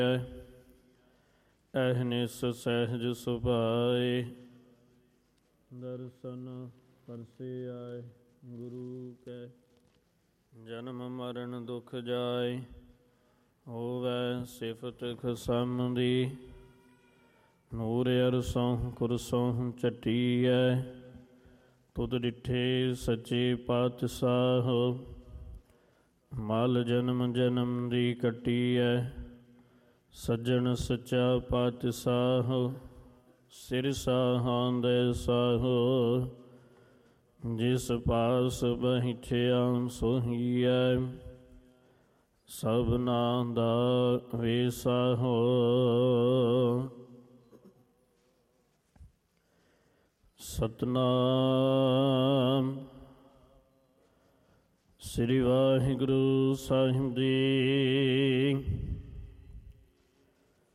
ਅਹਨਿਸ ਸਹਿਜ ਸੁਭਾਏ। ਦਰਸ਼ਨ ਪਰਸੇ ਆਏ ਗੁਰੂ ਕੈ। ਜਨਮ ਮਰਨ ਦੁਖ ਜਾਏ, ਹੋਵੈ ਸਿਫਤ ਖਸਮ ਦੀ। ਨੂਰ ਅਰਸੋਂ ਕੁਰਸੋਂ ਚੱਟੀਐ, ਤੁਧ ਡਿਠੇ ਸੱਚੇ ਪਾਤਸ਼ਾਹ। ਮਲ ਜਨਮ ਜਨਮ ਦੀ ਕੱਟੀਐ, ਸੱਜਣ ਸੱਚਾ ਪਾਤਸ਼ਾਹ। ਸਿਰ ਸਾਹਾਂ ਦੇ ਸਾਹ, ਜਿਸ ਪਾਸ ਬੈਠਿਆ ਸੋਹੀਐ। ਸਭਨਾ ਦਾ ਵੇਸਾਹ, ਸਤਿਨਾਮ ਸ੍ਰੀ ਵਾਹਿਗੁਰੂ ਸਾਹਿਬ ਜੀ।